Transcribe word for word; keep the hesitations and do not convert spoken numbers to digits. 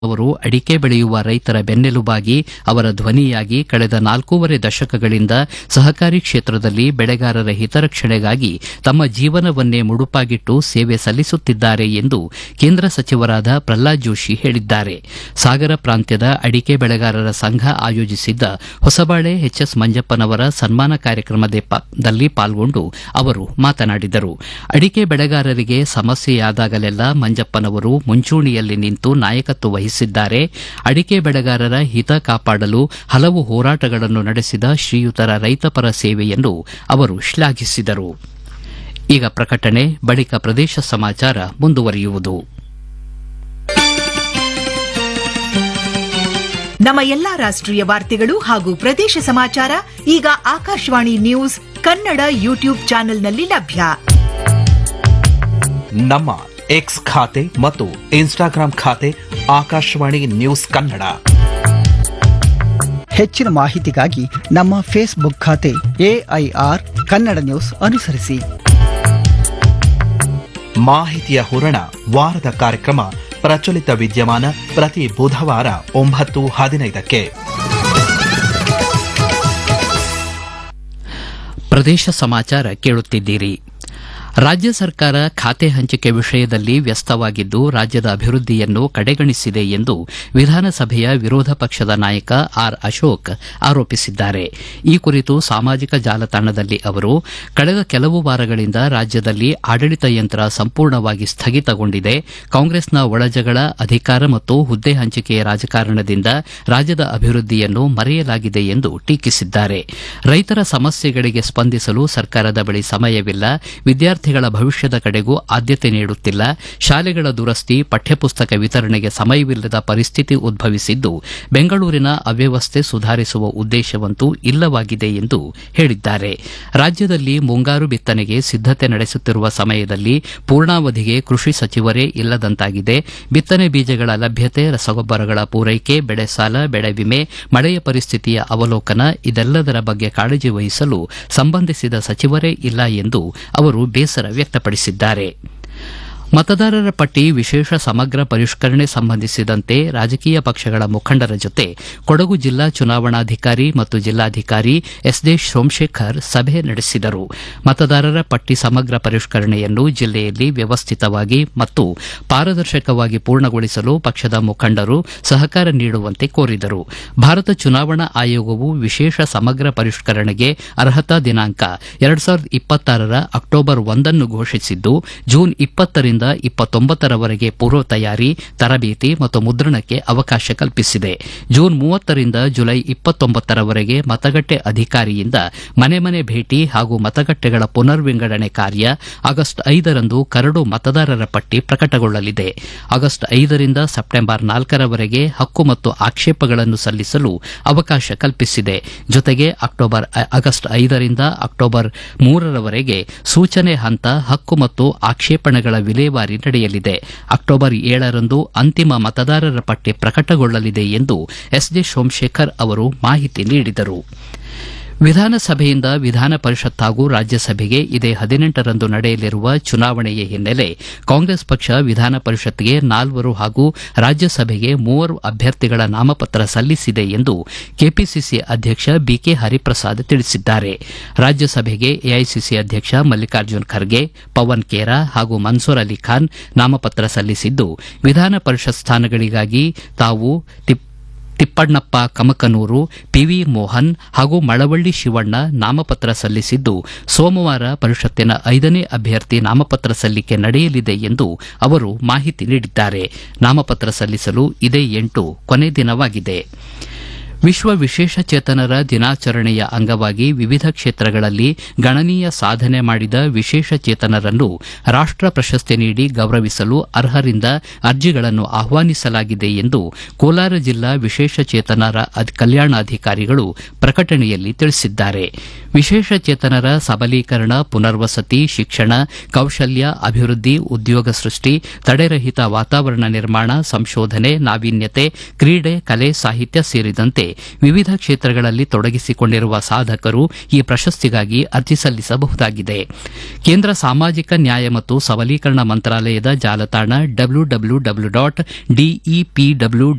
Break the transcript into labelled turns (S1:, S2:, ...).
S1: ಅವರು ಅಡಿಕೆ ಬೆಳೆಯುವ ರೈತರ ಬೆನ್ನೆಲುಬಾಗಿ ಅವರ ಧ್ವನಿಯಾಗಿ ಕಳೆದ ನಾಲ್ಕೂವರೆ ದಶಕಗಳಿಂದ ಸಹಕಾರಿ ಕ್ಷೇತ್ರದಲ್ಲಿ ಬೆಳೆಗಾರರ ಹಿತರಕ್ಷಣೆಗಾಗಿ ತಮ್ಮ ಜೀವನವನ್ನೇ ಮುಡುಪಾಗಿಟ್ಟು ಸೇವೆ ಸಲ್ಲಿಸುತ್ತಿದ್ದಾರೆ ಎಂದು ಕೇಂದ್ರ ಸಚಿವರಾದ ಪ್ರಹ್ಲಾದ್ ಜೋಶಿ ಹೇಳಿದ್ದಾರೆ. ಸಾಗರ ಪ್ರಾಂತ್ಯದ ಅಡಿಕೆ ಬೆಳೆಗಾರರ ಸಂಘ ಆಯೋಜಿಸಿದ್ದ ಹೊಸಬಾಳೆ ಎಚ್ ಎಸ್ ಮಂಜಪ್ಪನವರ ಸನ್ಮಾನ ಕಾರ್ಯಕ್ರಮದಲ್ಲಿ ಪಾಲ್ಗೊಂಡು ಅವರು ಮಾತನಾಡಿದರು. ಅಡಿಕೆ ಬೆಳೆಗಾರರಿಗೆ ಸಮಸ್ಯೆಯಾದಾಗಲೆಲ್ಲ ಮಂಜಪ್ಪನವರು ಮುಂಚೂಣಿಯಲ್ಲಿ ನಿಂತು ನಾಯಕತ್ವ ವಹಿಸಿದ್ದಾರೆ. ಅಡಿಕೆ ಬೆಳೆಗಾರರ ಹಿತ ಕಾಪಾಡಲು ಹಲವು ಹೋರಾಟಗಳನ್ನು ನಡೆಸಿದ ಶ್ರೀಯುತರ ರೈತಪರ ಸೇವೆಯನ್ನು ಅವರು ಶ್ಲಾಘಿಸಿದರು. ಈಗ ಪ್ರಕಟಣೆ, ಬಳಿಕ ಪ್ರದೇಶ ಸಮಾಚಾರ ಮುಂದುವರಿಯುವುದು.
S2: ನಮ್ಮ ಎಲ್ಲಾ ರಾಷ್ಟ್ರೀಯ ವಾರ್ತೆಗಳು ಹಾಗೂ ಪ್ರದೇಶ ಸಮಾಚಾರ ಈಗ ಆಕಾಶವಾಣಿ ನ್ಯೂಸ್ ಕನ್ನಡ ಯೂಟ್ಯೂಬ್ ಚಾನೆಲ್ನಲ್ಲಿ ಲಭ್ಯ.
S3: ನಮ್ಮ ಎಕ್ಸ್ ಖಾತೆ ಮತ್ತು ಇನ್ಸ್ಟಾಗ್ರಾಂ ಖಾತೆ ಆಕಾಶವಾಣಿ ನ್ಯೂಸ್ ಕನ್ನಡ.
S4: ಹೆಚ್ಚಿನ ಮಾಹಿತಿಗಾಗಿ ನಮ್ಮ ಫೇಸ್ಬುಕ್ ಖಾತೆ ಎಐಆರ್ ಕನ್ನಡ ನ್ಯೂಸ್ ಅನುಸರಿಸಿ.
S3: ಮಾಹಿತಿಯ ಹೂರಣ ವಾರದ ಕಾರ್ಯಕ್ರಮ ಪ್ರಚಲಿತ ವಿದ್ಯಮಾನ ಪ್ರತಿ ಬುಧವಾರ ಒಂಬತ್ತು ಹದಿನೈದಕ್ಕೆ.
S1: ಪ್ರದೇಶ ಸಮಾಚಾರ ಕೇಳುತ್ತಿದ್ದೀರಿ. ರಾಜ್ಯ ಸರ್ಕಾರ ಖಾತೆ ಹಂಚಿಕೆ ವಿಷಯದಲ್ಲಿ ವ್ಯಸ್ತವಾಗಿದ್ದು ರಾಜ್ಯದ ಅಭಿವೃದ್ಧಿಯನ್ನು ಕಡೆಗಣಿಸಿದೆ ಎಂದು ವಿಧಾನಸಭೆಯ ವಿರೋಧ ಪಕ್ಷದ ನಾಯಕ ಆರ್ ಅಶೋಕ್ ಆರೋಪಿಸಿದ್ದಾರೆ. ಈ ಕುರಿತು ಸಾಮಾಜಿಕ ಜಾಲತಾಣದಲ್ಲಿ ಅವರು, ಕಳೆದ ಕೆಲವು ವಾರಗಳಿಂದ ರಾಜ್ಯದಲ್ಲಿ ಆಡಳಿತ ಯಂತ್ರ ಸಂಪೂರ್ಣವಾಗಿ ಸ್ಥಗಿತಗೊಂಡಿದೆ. ಕಾಂಗ್ರೆಸ್ನ ಒಳಜಗಳ, ಅಧಿಕಾರ ಮತ್ತು ಹುದ್ದೆ ಹಂಚಿಕೆಯ ರಾಜಕಾರಣದಿಂದ ರಾಜ್ಯದ ಅಭಿವೃದ್ಧಿಯನ್ನು ಮರೆಯಲಾಗಿದೆ ಎಂದು ಟೀಕಿಸಿದ್ದಾರೆ. ರೈತರ ಸಮಸ್ಯೆಗಳಿಗೆ ಸ್ಪಂದಿಸಲು ಸರ್ಕಾರದ ಬಳಿ ಸಮಯವಿಲ್ಲ. ವಿದ್ಯಾರ್ಥಿ ವಿದ್ಯಾರ್ಥಿಗಳ ಭವಿಷ್ಯದ ಕಡೆಗೂ ಆದ್ಯತೆ ನೀಡುತ್ತಿಲ್ಲ. ಶಾಲೆಗಳ ದುರಸ್ತಿ, ಪಠ್ಯಪುಸ್ತಕ ವಿತರಣೆಗೆ ಸಮಯವಿಲ್ಲದ ಪರಿಸ್ಥಿತಿ ಉದ್ಭವಿಸಿದ್ದು ಬೆಂಗಳೂರಿನ ಅವ್ಯವಸ್ಥೆ ಸುಧಾರಿಸುವ ಉದ್ದೇಶವಂತೂ ಇಲ್ಲವಾಗಿದೆ ಎಂದು ಹೇಳಿದ್ದಾರೆ. ರಾಜ್ಯದಲ್ಲಿ ಮುಂಗಾರು ಬಿತ್ತನೆಗೆ ಸಿದ್ದತೆ ನಡೆಸುತ್ತಿರುವ ಸಮಯದಲ್ಲಿ ಪೂರ್ಣಾವಧಿಗೆ ಕೃಷಿ ಸಚಿವರೇ ಇಲ್ಲದಂತಾಗಿದೆ. ಬಿತ್ತನೆ ಬೀಜಗಳ ಲಭ್ಯತೆ, ರಸಗೊಬ್ಬರಗಳ ಪೂರೈಕೆ, ಬೆಳೆ ಸಾಲ, ಬೆಳೆ ವಿಮೆ, ಮಳೆಯ ಪರಿಸ್ಥಿತಿಯ ಅವಲೋಕನ ಇದೆಲ್ಲದರ ಬಗ್ಗೆ ಕಾಳಜಿ ವಹಿಸಲು ಸಂಬಂಧಿಸಿದ ಸಚಿವರೇ ಇಲ್ಲ ಎಂದು ಅವರು ಬೇಸರ ವ್ಯಕ್ತಪಡಿಸಿದ್ದಾರೆ. ಮತದಾರರ ಪಟ್ಟಿ ವಿಶೇಷ ಸಮಗ್ರ ಪರಿಷ್ಕರಣೆ ಸಂಬಂಧಿಸಿದಂತೆ ರಾಜಕೀಯ ಪಕ್ಷಗಳ ಮುಖಂಡರ ಜೊತೆ ಕೊಡಗು ಜಿಲ್ಲಾ ಚುನಾವಣಾಧಿಕಾರಿ ಮತ್ತು ಜಿಲ್ಲಾಧಿಕಾರಿ ಎಸ್ ಡಿ ಸೋಮಶೇಖರ್ ಸಭೆ ನಡೆಸಿದರು. ಮತದಾರರ ಪಟ್ಟಿ ಸಮಗ್ರ ಪರಿಷ್ಕರಣೆಯನ್ನು ಜಿಲ್ಲೆಯಲ್ಲಿ ವ್ಯವಸ್ಥಿತವಾಗಿ ಮತ್ತು ಪಾರದರ್ಶಕವಾಗಿ ಪೂರ್ಣಗೊಳಿಸಲು ಪಕ್ಷದ ಮುಖಂಡರು ಸಹಕಾರ ನೀಡುವಂತೆ ಕೋರಿದರು. ಭಾರತ ಚುನಾವಣಾ ಆಯೋಗವು ವಿಶೇಷ ಸಮಗ್ರ ಪರಿಷ್ಕರಣೆಗೆ ಅರ್ಹತಾ ದಿನಾಂಕ ಎರಡು ಸಾವಿರದ ಇಪ್ಪತ್ತಾರರ ಅಕ್ಟೋಬರ್ ಒಂದನ್ನು ಘೋಷಿಸಿದ್ದು ಜೂನ್ ಇಪ್ಪತ್ತರಿಂದ ಇಪ್ಪತ್ತೊಂಬತ್ತರವರೆಗೆ ಪೂರ್ವ ತಯಾರಿ, ತರಬೇತಿ ಮತ್ತು ಮುದ್ರಣಕ್ಕೆ ಅವಕಾಶ ಕಲ್ಪಿಸಿದೆ. ಜೂನ್ ಮೂವತ್ತರಿಂದ ಜುಲೈ ಇಪ್ಪತ್ತೊಂಬತ್ತರವರೆಗೆ ಮತಗಟ್ಟೆ ಅಧಿಕಾರಿಯಿಂದ ಮನೆ ಮನೆ ಭೇಟಿ ಹಾಗೂ ಮತಗಟ್ಟೆಗಳ ಪುನರ್ ವಿಂಗಡಣೆ ಕಾರ್ಯ. ಆಗಸ್ಟ್ ಐದರಂದು ಕರಡು ಮತದಾರರ ಪಟ್ಟಿ ಪ್ರಕಟಗೊಳ್ಳಲಿದೆ. ಆಗಸ್ಟ್ ಐದರಿಂದ ಸೆಪ್ಟೆಂಬರ್ ನಾಲ್ಕರವರೆಗೆ ಹಕ್ಕು ಮತ್ತು ಆಕ್ಷೇಪಗಳನ್ನು ಸಲ್ಲಿಸಲು ಅವಕಾಶ ಕಲ್ಪಿಸಿದೆ. ಜೊತೆಗೆ ಅಕ್ಟೋಬರ್ ಆಗಸ್ಟ್ ಐದರಿಂದ ಅಕ್ಟೋಬರ್ ಮೂರರವರೆಗೆ ಸೂಚನೆ ಹಂತ, ಹಕ್ಕು ಮತ್ತು ಆಕ್ಷೇಪಣೆಗಳ ವಿಲೇವಾರಿ ನಡೆಯಲಿದೆ. ಅಕ್ಟೋಬರ್ ಏಳರಂದು ಅಂತಿಮ ಮತದಾರರ ಪಟ್ಟಿ ಪ್ರಕಟಗೊಳ್ಳಲಿದೆ ಎಂದು ಎಸ್ ಡಿ ಸೋಮಶೇಖರ್ ಅವರು ಮಾಹಿತಿ ನೀಡಿದರು. ವಿಧಾನಸಭೆಯಿಂದ ವಿಧಾನ ಪರಿಷತ್ ಹಾಗೂ ರಾಜ್ಯಸಭೆಗೆ ಇದೇ ಹದಿನೆಂಟರಂದು ನಡೆಯಲಿರುವ ಚುನಾವಣೆಯ ಹಿನ್ನೆಲೆ ಕಾಂಗ್ರೆಸ್ ಪಕ್ಷ ವಿಧಾನ ಪರಿಷತ್ಗೆ ನಾಲ್ವರು ಹಾಗೂ ರಾಜ್ಯಸಭೆಗೆ ಮೂವರು ಅಭ್ಯರ್ಥಿಗಳ ನಾಮಪತ್ರ ಸಲ್ಲಿಸಿದೆ ಎಂದು ಕೆಪಿಸಿಸಿ ಅಧ್ಯಕ್ಷ ಬಿಕೆ ಹರಿಪ್ರಸಾದ್ ತಿಳಿಸಿದ್ದಾರೆ. ರಾಜ್ಯಸಭೆಗೆ ಎಐಸಿಸಿ ಅಧ್ಯಕ್ಷ ಮಲ್ಲಿಕಾರ್ಜುನ್ ಖರ್ಗೆ, ಪವನ್ ಖೇರಾ ಹಾಗೂ ಮನ್ಸೂರ್ ಅಲಿ ಖಾನ್ ನಾಮಪತ್ರ ಸಲ್ಲಿಸಿದ್ದು, ವಿಧಾನ ಪರಿಷತ್ ಸ್ಥಾನಗಳಿಗಾಗಿ ತಾವು ತಿಪ್ಪಣ್ಣಪ್ಪ ಕಮಕನೂರು, ಪಿವಿ ಮೋಹನ್ ಹಾಗೂ ಮಳವಳ್ಳಿ ಶಿವಣ್ಣ ನಾಮಪತ್ರ ಸಲ್ಲಿಸಿದ್ದು, ಸೋಮವಾರ ಪರಿಷತ್ತಿನ ಐದನೇ ಅಭ್ಯರ್ಥಿ ನಾಮಪತ್ರ ಸಲ್ಲಿಕೆ ನಡೆಯಲಿದೆ ಎಂದು ಅವರು ಮಾಹಿತಿ ನೀಡಿದ್ದಾರೆ. ನಾಮಪತ್ರ ಸಲ್ಲಿಸಲು ಇದೇ ಎಂಟು ಕೊನೆ ದಿನವಾಗಿದೆ. ವಿಶ್ವ ವಿಶೇಷಚೇತನರ ದಿನಾಚರಣೆಯ ಅಂಗವಾಗಿ ವಿವಿಧ ಕ್ಷೇತ್ರಗಳಲ್ಲಿ ಗಣನೀಯ ಸಾಧನೆ ಮಾಡಿದ ವಿಶೇಷಚೇತನರನ್ನು ರಾಷ್ಟ ಪ್ರಶಸ್ತಿ ನೀಡಿ ಗೌರವಿಸಲು ಅರ್ಹರಿಂದ ಅರ್ಜಿಗಳನ್ನು ಆಹ್ವಾನಿಸಲಾಗಿದೆ ಎಂದು ಕೋಲಾರ ಜಿಲ್ಲಾ ವಿಶೇಷಚೇತನರ ಕಲ್ಯಾಣಾಧಿಕಾರಿಗಳು ಪ್ರಕಟಣೆಯಲ್ಲಿ ತಿಳಿಸಿದ್ದಾರೆ. ವಿಶೇಷಚೇತನರ ಸಬಲೀಕರಣ, ಪುನರ್ವಸತಿ, ಶಿಕ್ಷಣ, ಕೌಶಲ್ಯ ಅಭಿವೃದ್ಧಿ, ಉದ್ಯೋಗ ಸೃಷ್ಟಿ, ತಡೆರಹಿತ ವಾತಾವರಣ ನಿರ್ಮಾಣ, ಸಂಶೋಧನೆ, ನಾವೀನ್ಯತೆ, ಕ್ರೀಡೆ, ಕಲೆ, ಸಾಹಿತ್ಯ ಸೇರಿದಂತೆ ವಿವಿಧ ಕ್ಷೇತ್ರಗಳಲ್ಲಿ ತೊಡಗಿಸಿಕೊಂಡಿರುವ ಸಾಧಕರು ಈ ಪ್ರಶಸ್ತಿಗಾಗಿ ಅರ್ಜಿ ಸಲ್ಲಿಸಬಹುದಾಗಿದೆ. ಕೇಂದ್ರ ಸಾಮಾಜಿಕ ನ್ಯಾಯ ಮತ್ತು ಸಬಲೀಕರಣ ಮಂತ್ರಾಲಯದ ಜಾಲತಾಣ W W W dot DEPW